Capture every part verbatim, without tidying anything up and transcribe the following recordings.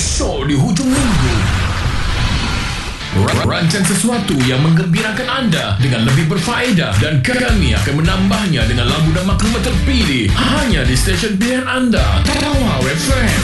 show di hujung minggu. Rancang sesuatu yang menggembirakan anda dengan lebih berfaedah dan kami akan menambahnya dengan lagu dan maklumat terpilih hanya di stesen pilihan anda, Tawau F M.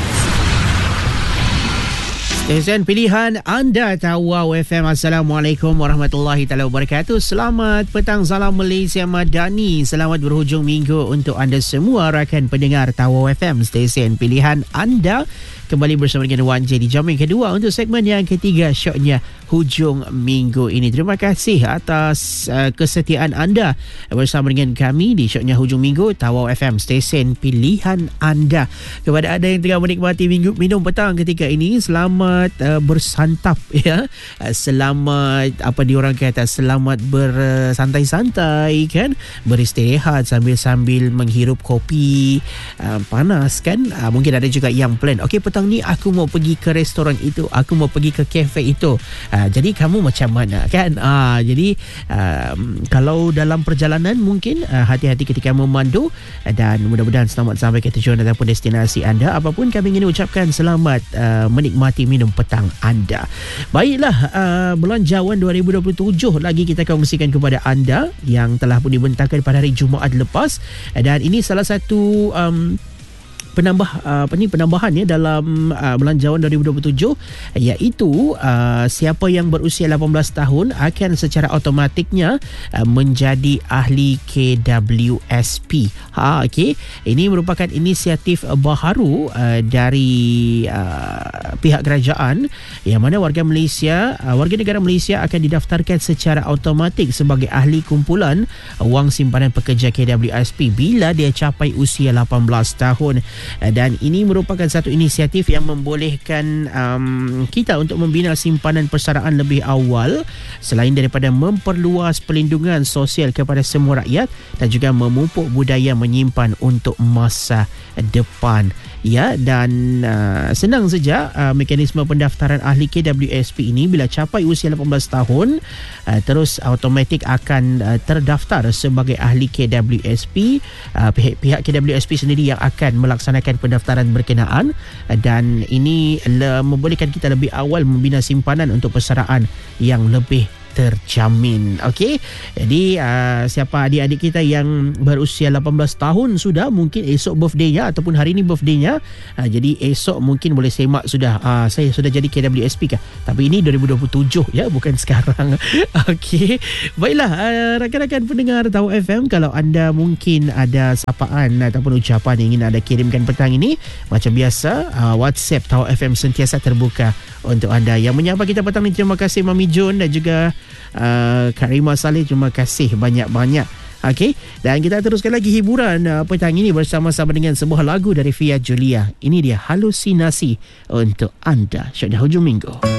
Stesen pilihan anda, Tawau F M. Assalamualaikum warahmatullahi taala wabarakatuh. Selamat petang, salam Malaysia Madani. Selamat berhujung minggu untuk anda semua rakan pendengar Tawau F M, stesen pilihan anda. Kembali bersama dengan Wan J di jam yang kedua untuk segmen yang ketiga syoknya hujung minggu ini. Terima kasih atas uh, kesetiaan anda bersama dengan kami di syoknya hujung minggu Tawau F M, stesen pilihan anda. Kepada anda yang tengah menikmati minggu minum petang ketika ini, selamat uh, bersantap ya. Uh, selamat apa diorang kata, selamat bersantai-santai kan, beristirahat sambil-sambil menghirup kopi uh, panas kan. Uh, mungkin ada juga yang plan, okey petang ni aku mau pergi ke restoran itu, aku mau pergi ke kafe itu. Uh, jadi kamu macam mana kan? Uh, jadi uh, kalau dalam perjalanan mungkin uh, hati-hati ketika memandu, uh, dan mudah-mudahan selamat sampai ke tujuan ataupun destinasi anda. Apapun kami ingin ucapkan selamat uh, menikmati minum petang anda. Baiklah, uh, Belanjawan dua ribu dua puluh tujuh lagi kita kongsikan kepada anda yang telah pun dibentangkan pada hari Jumaat lepas, uh, dan ini salah satu um, penambah uh, apa ni penambahan ya dalam uh, Belanjawan dua ribu dua puluh tujuh, iaitu uh, siapa yang berusia lapan belas tahun akan secara automatiknya uh, menjadi ahli K W S P. Ha, okey. Ini merupakan inisiatif uh, baharu uh, dari uh, pihak kerajaan, yang mana warga Malaysia, uh, warga negara Malaysia akan didaftarkan secara automatik sebagai ahli kumpulan uh, wang simpanan pekerja K W S P bila dia capai usia lapan belas tahun. Dan ini merupakan satu inisiatif yang membolehkan um, kita untuk membina simpanan persaraan lebih awal, selain daripada memperluas perlindungan sosial kepada semua rakyat dan juga memupuk budaya menyimpan untuk masa depan. Ya, dan uh, senang saja uh, mekanisme pendaftaran ahli K W S P ini. Bila capai usia lapan belas tahun, uh, terus automatik akan uh, terdaftar sebagai ahli K W S P. uh, pihak, pihak K W S P sendiri yang akan melaksanakan pendaftaran berkenaan, uh, dan ini le- membolehkan kita lebih awal membina simpanan untuk persaraan yang lebih terjamin. Okey. Jadi uh, siapa adik-adik kita yang berusia lapan belas tahun sudah, mungkin esok birthday-nya ataupun hari ini birthday-nya. Uh, jadi esok mungkin boleh semak sudah, uh, saya sudah jadi K W S P kah? Tapi ini dua ribu dua puluh tujuh ya, bukan sekarang. Okey. Baiklah, uh, rakan-rakan pendengar Tawau F M, kalau anda mungkin ada sapaan ataupun ucapan yang ingin anda kirimkan petang ini, macam biasa uh, WhatsApp Tawau F M sentiasa terbuka untuk anda. Yang menyapa kita petang ni, terima kasih Mami Jun dan juga Uh, Kak Rima Saleh, terima kasih banyak-banyak. Okey, dan kita teruskan lagi hiburan uh, petang ini bersama-sama dengan sebuah lagu dari Fia Julia. Ini dia Halusinasi untuk anda syoknya hujung minggu.